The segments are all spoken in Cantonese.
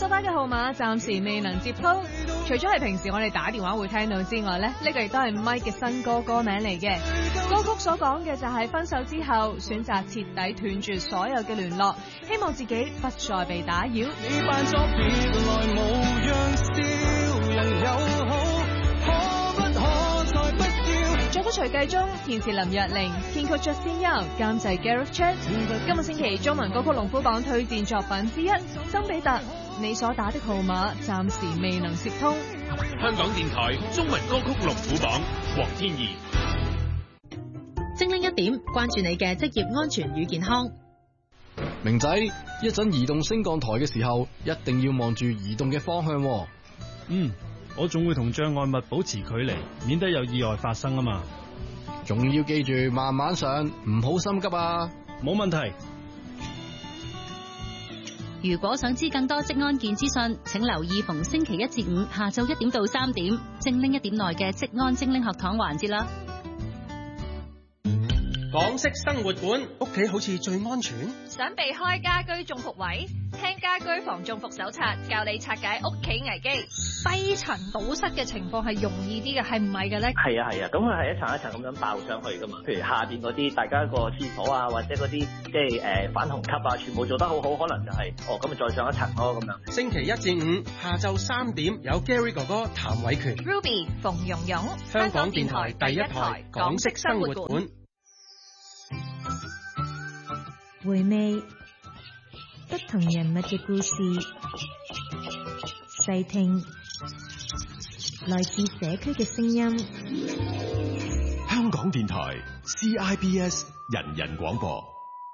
收翻嘅號碼暫時未能接通。除咗係平時我哋打電話會聽到之外呢，呢個亦都係 Mike 嘅新歌名嚟嘅。歌曲所講嘅就係分手之後選擇徹底斷絕所有嘅聯絡，希望自己不再被打擾。 你扮作別來無恙，笑人友好，可不可再不要？ 作曲徐繼忠，填詞林若寧，編曲卓先優，監製 Gareth Chan。今個星期中文歌曲龍虎榜推薦作品之一，曾比特，你所打的號碼暫時未能接通。 香港電台中文歌曲龍虎榜，黃天怡。 精靈一點，關注你嘅職業安全與健康。 明仔，一陣移動升降台嘅時候，一定要望住移動嘅方向。 我仲會同障礙物保持距離，免得有意外發生啊嘛。 仲要記住慢慢上，唔好心急啊。 冇問題。 如果想知更多職安健資訊，請留意逢星期一至五下晝1點到3點，精靈一點內嘅職安精靈學堂環節啦。 港式生活館，屋企好似最安全。 想避開家居中伏位，聽家居防中伏手冊，教你拆解屋企危機。低層堵塞嘅情況係容易啲嘅，係唔係嘅咧？ 係啊，咁佢係一層一層咁樣爆上去噶嘛。譬如下邊嗰啲，大家個廁所啊，或者嗰啲即係反虹級啊，全部做得好好，可能就係咁啊，再上一層咯咁樣。 星期一至五下晝3點，有 Gary 哥哥譚偉權、 Ruby 馮蓉蓉， 香港電台第一台港式生活館。 回味不同人物嘅故事，細聽來自社區嘅聲音。 香港電台 CIBS 人人廣播。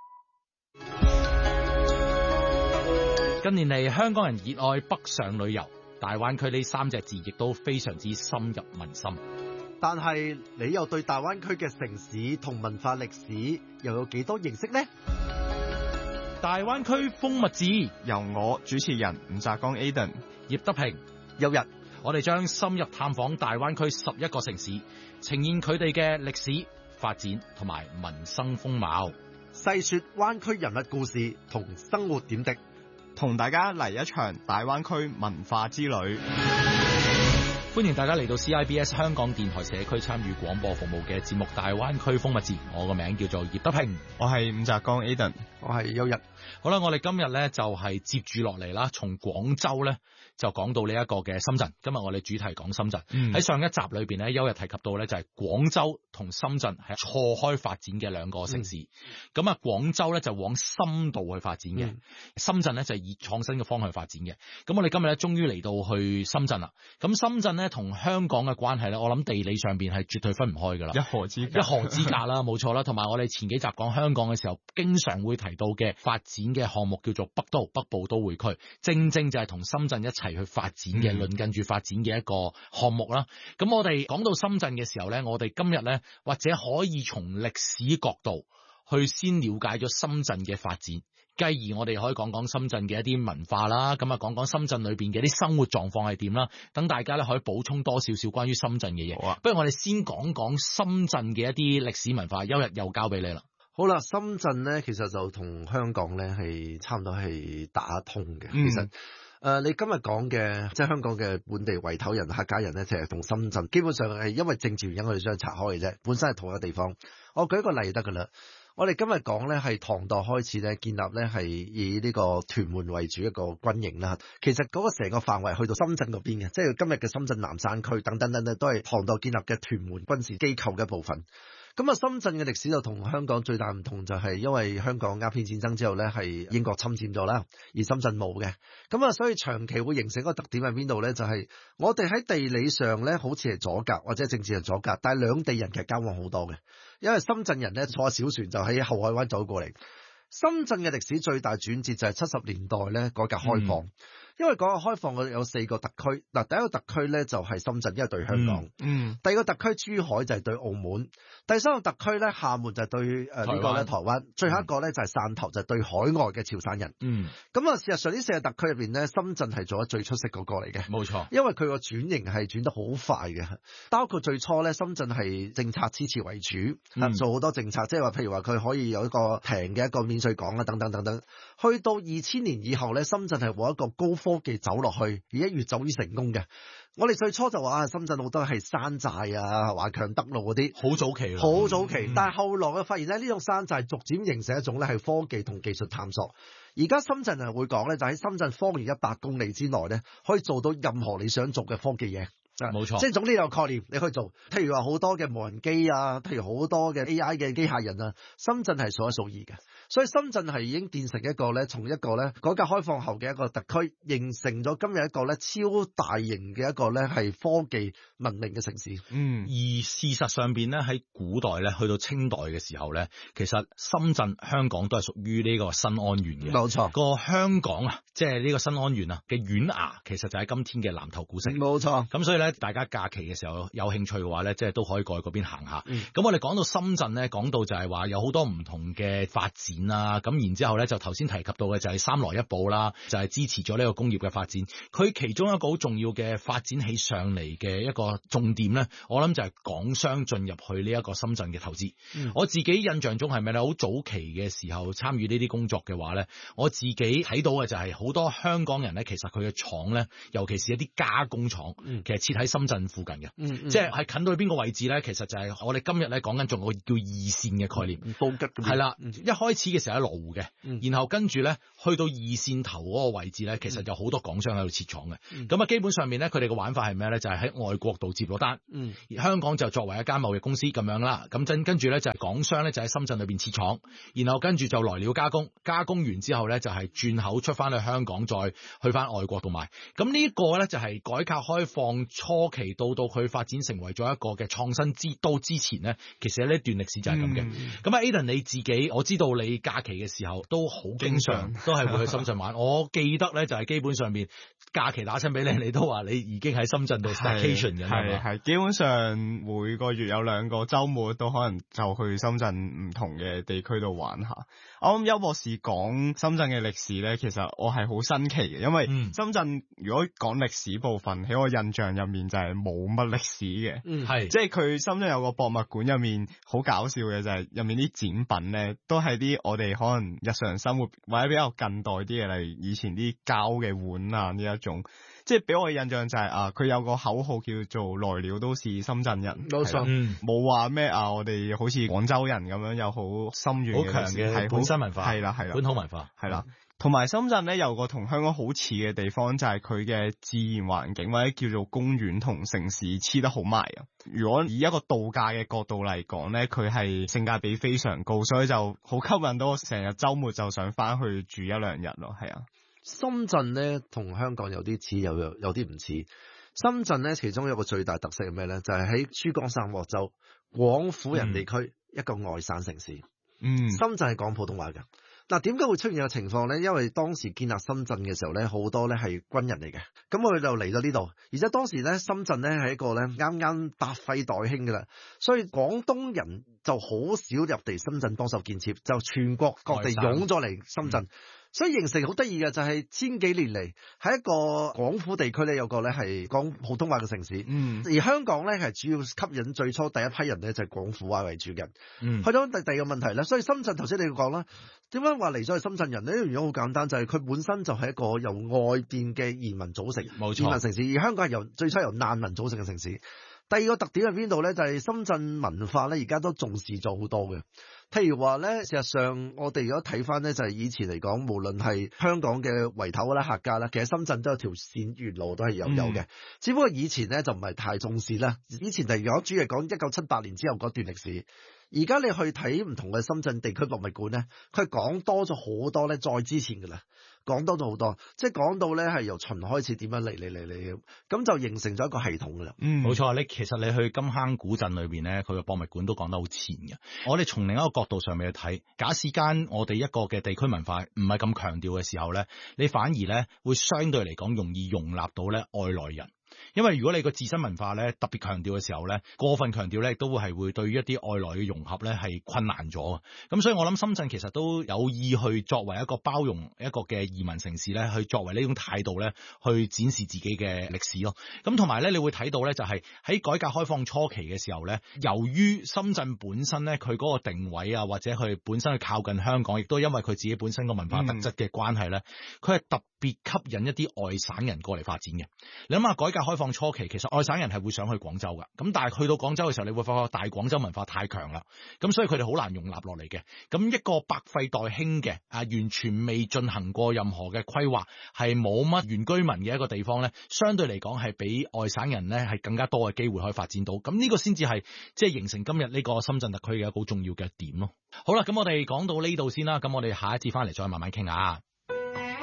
近年嚟，香港人熱愛北上旅遊，大灣區呢3隻字亦都非常之深入民心。 但係你又對大灣區嘅城市同文化歷史又有幾多認識呢？ 大灣區風物誌由我主持人吳澤剛 Aden、 葉德平、 有日， 我哋將深入探訪大灣區11個城市，呈現佢哋嘅歷史發展同埋民生風貌， 細說灣區人物故事同生活點滴， 同大家嚟一場大灣區文化之旅。 歡迎大家嚟到 CIBS 香港電台社區參與廣播服務嘅節目《大灣區風物誌》，我個名叫做葉德平， 我係伍澤剛 Aden， 我係邱日。 好啦，我哋今日咧就係接住落嚟啦，從廣州咧就講到呢一個嘅深圳。今日我哋主題講深圳。喺上一集裏邊咧，邱日提及到咧就係廣州同深圳係錯開發展嘅兩個城市。咁啊，廣州咧就往深度去發展嘅，深圳咧就係以創新嘅方向去發展嘅。咁我哋今日咧終於嚟到去深圳啦。咁深圳咧同香港嘅關係咧，我諗地理上邊係絕對分唔開噶啦， 一河之隔啦，冇錯啦。同埋我哋前幾集講香港嘅時候，經常會提到嘅發展嘅項目叫做北部都會區，正正就係同深圳一齊去發展嘅，鄰近住發展嘅一個項目啦。咁我哋講到深圳嘅時候咧，我哋今日咧或者可以從歷史角度去先了解咗深圳嘅發展，繼而我哋可以講講深圳嘅一啲文化啦，咁啊講講深圳裏邊嘅啲生活狀況係點啦，等大家咧可以補充多少少關於深圳嘅嘢。 好啊， 不如我哋先講講深圳嘅一啲歷史文化。休日又交俾你啦。 好啦，深圳咧其實就同香港咧係差唔多係打通嘅。其實你今日講嘅即係香港嘅本地圍頭人、客家人咧，其實同深圳基本上係因為政治原因，我哋將佢拆開嘅啫。本身係同一個地方。我舉一個例得㗎啦。我哋今日講咧係唐代開始咧建立咧係以呢個屯門為主一個軍營啦。其實嗰個成個範圍去到深圳嗰邊嘅，即係今日嘅深圳南山區等等都係唐代建立嘅屯門軍事機構嘅一部分。咁啊，深圳嘅歷史就同香港最大唔同就係因為香港鴉片戰爭之後咧係英國侵佔咗啦，而深圳冇嘅。咁啊，所以長期會形成一個特點喺邊度咧？就係我哋喺地理上咧好似係阻隔或者政治係阻隔，但係兩地人其實交往好多嘅，因為深圳人咧坐小船就喺後海灣走過嚟。深圳嘅歷史最大轉折就係70年代咧改革開放。因為講開放有4個特區，嗱第一個特區咧就係深圳，因為對香港；第二個特區珠海就係對澳門；第三個特區咧廈門就係對呢個咧台灣；最後一個咧就係汕頭，就係對海外嘅潮汕人。咁啊，事實上呢4個特區入邊咧，深圳係做得最出色嗰個嚟嘅， 冇錯。 因為佢個轉型係轉得好快嘅，包括最初咧深圳係政策支持為主，做好多政策，即係話譬如話佢可以有一個平嘅一個免稅港啊等等等等。去到2000年以後咧，深圳係往一個高科科技走落去，而家越走越成功嘅。我哋最初就話深圳好多係山寨啊、華強北路嗰啲， 好早期啦， 好早期。但係後來我發現咧，呢種山寨逐漸形成一種咧係科技同技術探索。而家深圳人會講咧，就喺深圳方圓100公里之內咧，可以做到任何你想做嘅科技嘢。 冇錯， 即係總之有概念你可以做，譬如話好多嘅無人機啊，譬如好多嘅 AI 嘅機械人啊，深圳係數一數二嘅。所以深圳係已經變成一個咧，從一個咧改革開放後嘅一個特區，形成咗今日一個咧超大型嘅一個咧係科技文明嘅城市。 而事實上邊咧喺古代咧，去到清代嘅時候咧，其實深圳、香港都係屬於呢個新安縣嘅。 冇錯， 個香港啊，即係呢個新安縣啊嘅縣衙，其實就喺今天嘅南頭古城。 冇錯。 咁所以咧，大家假期嘅時候有興趣嘅話咧，即係都可以過去嗰邊行下。咁我哋講到深圳咧，講到就係話有好多唔同嘅發展。咁然之後咧，就頭先提及到嘅就係三來一補啦，就係支持咗呢個工業嘅發展。佢其中一個好重要嘅發展起上嚟嘅一個重點咧，我諗就係港商進入去呢一個深圳嘅投資。我自己印象中係咪咧？好早期嘅時候參與呢啲工作嘅話咧，我自己睇到嘅就係好多香港人咧，其實佢嘅廠咧，尤其是一啲加工廠，其實設喺深圳附近嘅，即係近到去邊個位置咧？其實就係我哋今日咧講緊仲有個叫二線嘅概念，係啦，一開始嘅時候喺羅湖嘅，然後跟住咧去到二線頭嗰個位置咧，其實有好多港商喺度設廠嘅。咁基本上面咧，佢哋嘅玩法係咩咧？就係喺外國度接咗單，而香港就作為一間貿易公司咁樣啦。咁跟住咧就係港商咧就喺深圳裏邊設廠，然後跟住就來料加工，加工完之後咧就係轉口出翻去香港，再去翻外國度賣。咁呢個咧就係改革開放初期到佢發展成為咗一個嘅創新之前咧，其實呢段歷史就係咁嘅。咁啊 Aiden 你自己，我知道你假期嘅時候都好經常都係會去深圳玩。我記得咧就係基本上面假期打親俾你都話你已經喺深圳度 staycation 嘅， 係基本上每個月有2個週末都可能就去深圳唔同嘅地區度玩下。我諗邱博士講深圳嘅歷史咧，其實我係好新奇嘅，因為深圳如果講歷史部分喺我印象入面就係冇乜歷史嘅，即係佢深圳有個博物館入面好搞笑嘅就係入面啲展品咧都係啲我哋可能日常生活或者比較近代啲嘅，例如以前啲膠嘅碗啊呢一種，即係俾我嘅印象就係佢有個口號叫做來料都是深圳人，冇錯，冇話咩我哋好似廣州人咁樣有好深遠嘅好強嘅本身文化，係啦，本土文化， 係啦。同埋深圳咧有個同香港好似嘅地方，就係佢嘅自然環境或者叫做公園同城市黐得好埋啊！如果以一個度假嘅角度嚟講咧，佢係性價比非常高，所以就好吸引到我成日週末就想翻去住1-2日咯。係啊， 深圳咧同香港有啲似，有啲唔似。深圳咧其中有一個最大特色係咩咧？就係喺珠江三角洲廣府人地區一個外省城市。深圳係講普通話㗎。嗱，點解會出現嘅情況咧？因為當時建立深圳嘅時候咧，好多咧係軍人嚟嘅，咁佢就嚟咗呢度。而且當時咧，深圳咧係一個咧啱啱百廢待興㗎啦，所以廣東人就好少入地深圳幫手建設，就全國各地湧咗嚟深圳。所以形成好得意嘅就係千幾年嚟喺一個廣府地區咧有個咧係講普通話嘅城市，而香港咧係主要吸引最初第一批人咧就係廣府話為主嘅。去到第二個問題咧，所以深圳頭先你講啦，點解話嚟咗係深圳人呢？原因好簡單，就係佢本身就係一個由外邊嘅移民組成移民城市，而香港係最初由難民組成嘅城市。第二個特點係邊度咧？就係深圳文化咧，而家都重視咗好多嘅。譬如話咧，事實上我哋如果睇翻咧，就係以前嚟講，無論係香港嘅圍頭啦、客家啦，其實深圳都有條線沿路都係有嘅。只不過以前咧就唔係太重視啦。以前嚟講，主要係講1978年之後嗰段歷史。而家你去睇唔同嘅深圳地區博物館咧，佢係講多咗好多咧，再之前㗎啦，講多咗好多，即係講到咧係由秦開始點樣嚟，咁就形成咗一個系統㗎啦。 冇錯，其實你去金坑古鎮裏邊咧，佢個博物館都講得好前嘅。我哋從另一個角度上面去睇，假使間我哋一個嘅地區文化唔係咁強調嘅時候咧，你反而咧會相對嚟講容易容納到咧外來人。 因為如果你個自身文化咧特別強調嘅時候咧，過分強調咧，都會對於一啲外來嘅融合咧係困難咗。咁所以我諗深圳其實都有意去作為一個包容一個嘅移民城市咧，去作為呢種態度咧，去展示自己嘅歷史咯。咁同埋咧，你會睇到咧，就係喺改革開放初期嘅時候咧，由於深圳本身咧佢嗰個定位啊，或者佢本身去靠近香港，亦都因為佢自己本身個文化特質嘅關係咧，佢係特別吸引一啲外省人過嚟發展嘅。你諗下，改革開放初期其實外省人係會想去廣州噶，咁但係去到廣州嘅時候，你會發覺大廣州文化太強啦，咁所以佢哋好難容納落嚟嘅。咁一個百廢待興嘅完全未進行過任何嘅規劃，係冇乜原居民嘅一個地方咧，相對嚟講係比外省人咧係更加多嘅機會可以發展到。咁呢個先至係即係形成今日呢個深圳特區嘅一個好重要嘅點咯。好啦，咁我哋講到呢度先啦，咁我哋下一節翻嚟再慢慢傾下。